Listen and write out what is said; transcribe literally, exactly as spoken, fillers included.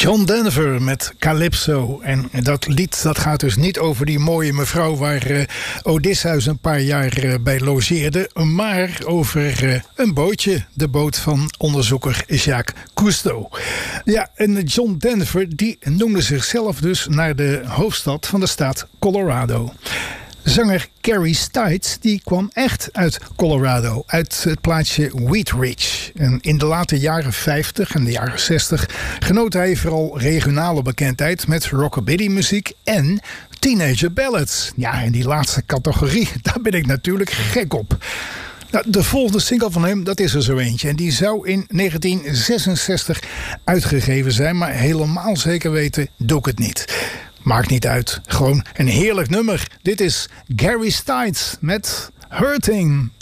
John Denver met Calypso. En dat lied dat gaat dus niet over die mooie mevrouw waar uh, Odysseus een paar jaar uh, bij logeerde, maar over uh, een bootje. De boot van onderzoeker Jacques Cousteau. Ja, en John Denver die noemde zichzelf dus naar de hoofdstad van de staat Colorado. Zanger Carrie Stites die kwam echt uit Colorado, uit het plaatsje Wheat Ridge. En in de late jaren vijftig en de jaren zestig genoot hij vooral regionale bekendheid met rockabilly muziek en teenager ballads. Ja, en die laatste categorie, daar ben ik natuurlijk gek op. Nou, de volgende single van hem, dat is er zo eentje. En die zou in negentien zesenzestig uitgegeven zijn, maar helemaal zeker weten doe ik het niet. Maakt niet uit. Gewoon een heerlijk nummer. Dit is Gary Stites met Hurting.